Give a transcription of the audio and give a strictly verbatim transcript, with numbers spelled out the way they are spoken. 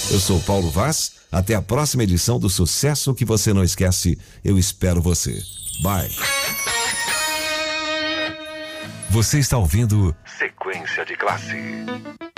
Eu sou Paulo Vaz. Até a próxima edição do Sucesso que você não esquece. Eu espero você. Bye. Você está ouvindo Sequência de Classe.